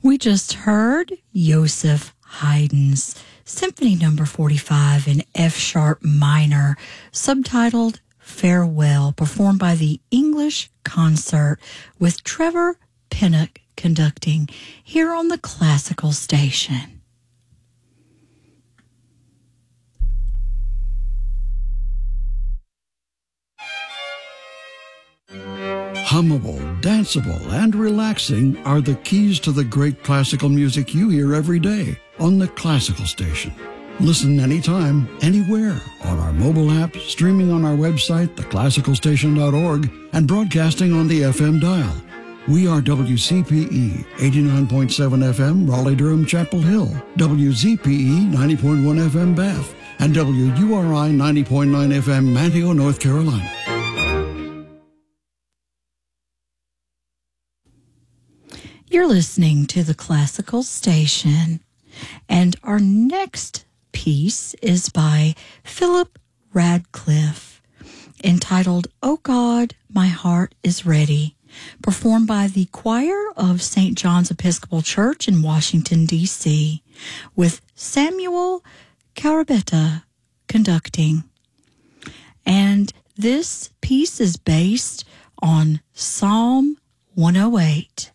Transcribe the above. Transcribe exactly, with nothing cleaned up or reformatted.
We just heard Joseph Haydn's Symphony Number forty-five in F sharp minor, subtitled Farewell, performed by the English Concert with Trevor Pinnock conducting here on the Classical Station. Hummable, danceable, and relaxing are the keys to the great classical music you hear every day on the Classical Station. Listen anytime, anywhere, on our mobile app, streaming on our website, the classical station dot org, and broadcasting on the F M dial. We are W C P E eighty-nine point seven F M, Raleigh-Durham, Chapel Hill, W Z P E ninety point one F M, Bath, and W U R I ninety point nine F M, Manteo, North Carolina. You're listening to the Classical Station, and our next piece is by Philip Radcliffe, entitled, "O God, My Heart is Ready," performed by the choir of Saint John's Episcopal Church in Washington, D C, with Samuel Carabetta conducting. And this piece is based on Psalm one oh eight.